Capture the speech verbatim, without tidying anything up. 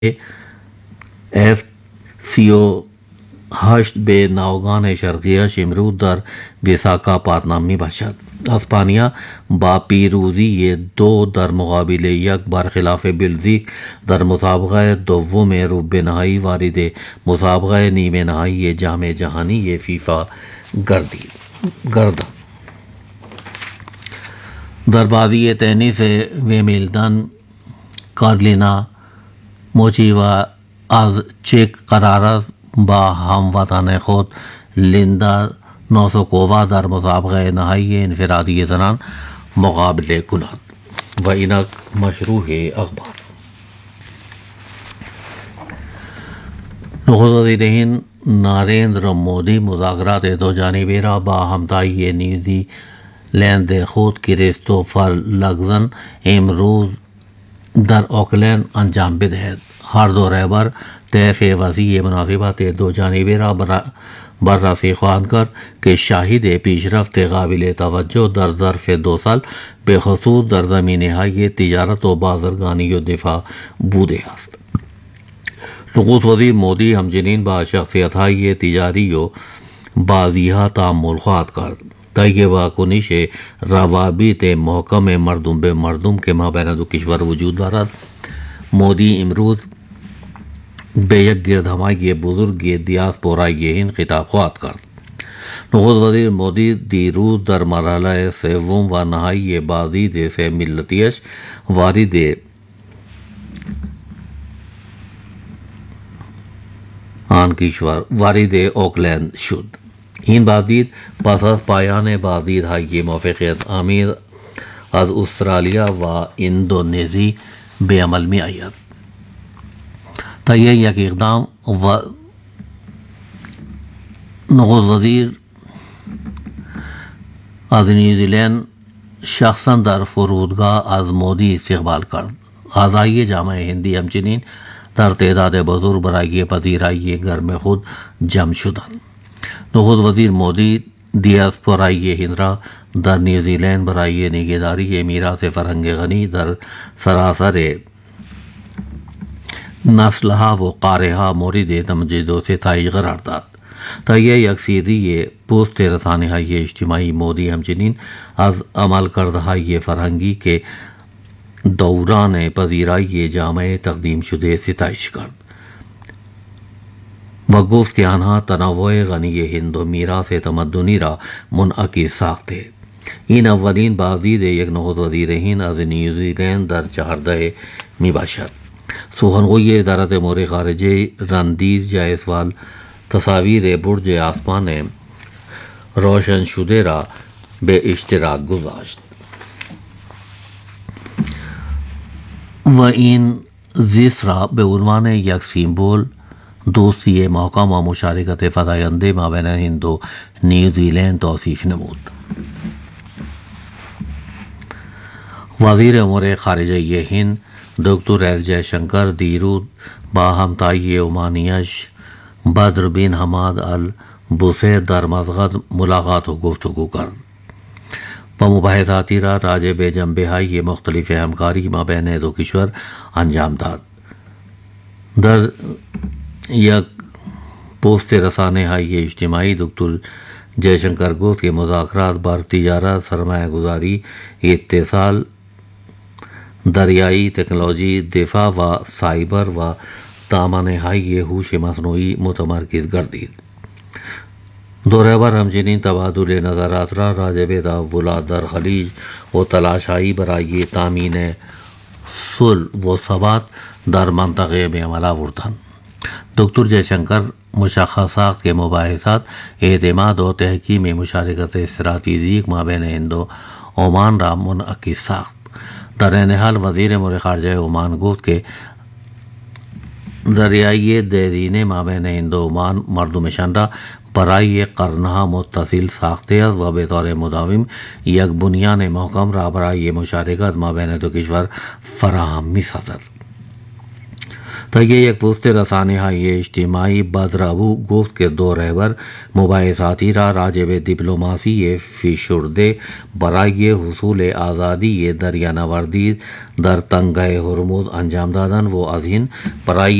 If سی او هشت به ناوگان شرقیش امروز در ویساکاپاتنامی باشد. اسپانیا با پیروزی دو در مقابل یک برخلاف بلژیک در مسابقه دوم رو به نهایی وارد مسابقه نیمه نهایی جام جهانی فیفا گردید گردد. در بازی تنیس ویمبلدن کارلینا موچیوا از چک قرار با هموطن خود لیندا نوسوکووا در مسابقه نهایی انفرادی زنان مقابله کند. و اینک مشروع اخبار. نخست وزیر هند نریندر مودی مذاکرات دو جانبه را با همتای نیوزی لند خود کریستوفر لگزن امروز در اوکلند انجام بدهد. ہر دو رہبر طیف وسیع مناسبات دو جانبے را بررسی خواہند کرد که شاهد پیشرفت قابل توجه در ظرف دو سال به خصوص در زمینه‌های تجارت و بازرگانی و دفاع بوده است. نخست وزیر مودی همچنین با شخصیت‌های تجاری و بازیها تعامل خواهد کرد تا یہ واکنش روابط محکم مردم به مردم که مابین دو کشور وجود دارد. مودی امروز به یک گردهمایی بزرگ دیاسپورای هند خطاب خواهد کرد. نخست وزیر مودی دیروز در مرحله سوم و نهایی بازدید سه ملتیش وارد آن کشور وارد اوکلند شد. این بازدید پس از پایان بازدیدهای موفقیت آمیز از استرالیا و اندونزی به عمل می آید. تا یہ یک اقدام و نخست وزیر از نیوزی لند شخصا در فرودگاه از مودی استقبال کرد. اعضای جامعه هندی همچنین در تعداد بزرگ برای پذیرایی گرم خود جمع شدند. نخست وزیر مودی دیاسپورای هند را در نیوزی لند برای نگهداری میراث فرهنگ غنی در سراسر نسلها و قاره‌ها مورد تمجید و ستایش قرار داد. تا یہ یکسیری پوست رسانه‌های اجتماعی مودی همچنین از عملکردهای فرهنگی که دوران پذیرایی جامعه تقدیم شده ستایش کرد و گفت که آنها تنوع غنی هند و میراث تمدنی را منعکس ساخته. این اولین بازدید یک نخست وزیر هند از نیوزی لند در چهارده می باشد. سخنگوی وزارت امور خارجه رندیر جایسوال تصاویر برج آسمان روشن شده را به اشتراک گذاشت و این زیست را به عنوان یک سیمبل دوستی محکم و مشارکت فزاینده مابین هند و نیوزی لند توصیف نمود. وزیر امور خارجه هند دکتر ایس جے شنکر دیروز با همتای عمانیش بدر بن حماد البوسید در مسقط ملاقات و گفتگو کرد و مباحثاتی را راجع به جنبه‌های مختلف همکاری مابین دو کشور انجام داد. در یک پوست رسانه‌های اجتماعی دکتر جے شنکر گفت که مذاکرات بر تجارت، سرمایه گذاری، اتصال، دریائی تکنولوژی، دفاع و سائبر و توانایی هوش مصنوعی متمرکز گردید. دو رهبر همچنین تبادل نظرات را راجع به تحولات در خلیج و تلاش‌هایی برای تامین صلح و ثبات در منطقه به عمل آوردند. دکتر جے شنکر مشخص ساخت که مباحثات اعتماد و تحکیم مشارکت استراتیژیک مابین هند و عمان را منعکس ساخت. در این حال وزیر امور خارجه عمان گفت که دریای دیرینه مابین هند و عمان مردمشان را برای قرنها متصل ساخته است و به طور مداوم یک بنیان محکم را برای مشارکت مابین دو کشور فراهم می سازد. تیہ یک پوست رسانه های اجتماعی بدرو گفت که دو رهبر مباحثاتی را راجع به دیپلماسی فشرده برای حصول آزادی دریانوردی در تنگه هرمز انجام دادند و از این برای